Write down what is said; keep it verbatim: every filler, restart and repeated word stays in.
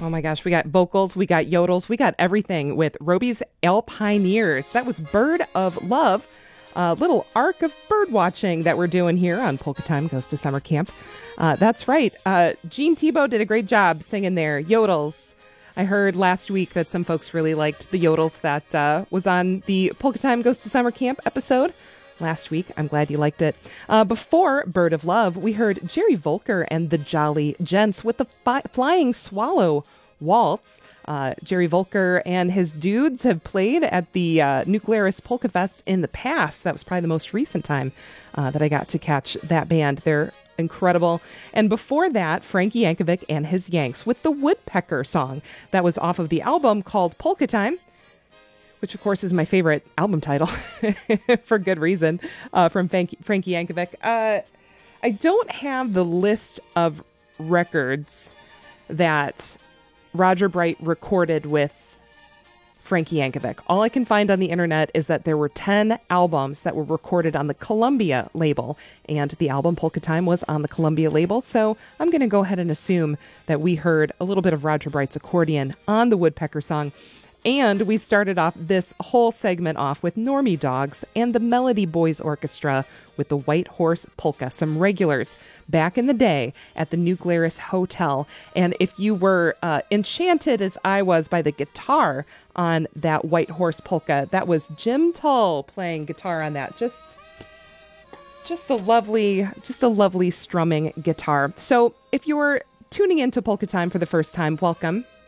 Oh my gosh, we got vocals, we got yodels, we got everything with Roby's Alpineers. That was Bird of Love, a little arc of bird watching that we're doing here on Polka Time Goes to Summer Camp. Uh, that's right. Uh, Gene Tebow did a great job singing there. Yodels. I heard last week that some folks really liked the yodels that uh, was on the Polka Time Goes to Summer Camp episode last week. I'm glad you liked it. Uh, before Bird of Love, we heard Jerry Volker and the Jolly Gents with the fi- Flying Swallow Waltz. Uh, Jerry Volker and his dudes have played at the uh, Nuclearis Polka Fest in the past. That was probably the most recent time uh, that I got to catch that band. They're incredible. And before that, Frankie Yankovic and his Yanks with the Woodpecker song. That was off of the album called Polka Time, which of course is my favorite album title for good reason, uh, from Frankie, Frankie Yankovic. Uh, I don't have the list of records that Roger Bright recorded with Frankie Yankovic. All I can find on the internet is that there were ten albums that were recorded on the Columbia label, and the album Polka Time was on the Columbia label. So I'm going to go ahead and assume that we heard a little bit of Roger Bright's accordion on the Woodpecker song. And we started off this whole segment off with Normie Dogs and the Melody Boys Orchestra with the White Horse Polka, some regulars back in the day at the Nuclearis Hotel. And if you were uh, enchanted as I was by the guitar on that White Horse Polka, that was Jim Tull playing guitar on that. Just, just a lovely, just a lovely strumming guitar. So if you were tuning into Polka Time for the first time, welcome.